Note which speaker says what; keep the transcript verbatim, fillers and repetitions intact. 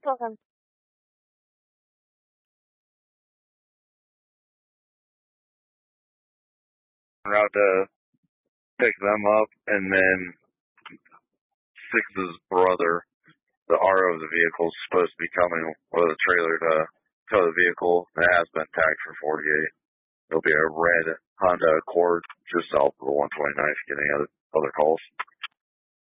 Speaker 1: talking.
Speaker 2: Route to pick them up, and then Six's brother, the R O of the vehicle, is supposed to be coming with a trailer to tow the vehicle. It has been tagged for forty-eight. It'll be a red Honda Accord just south of the one twenty-ninth, getting other, other calls.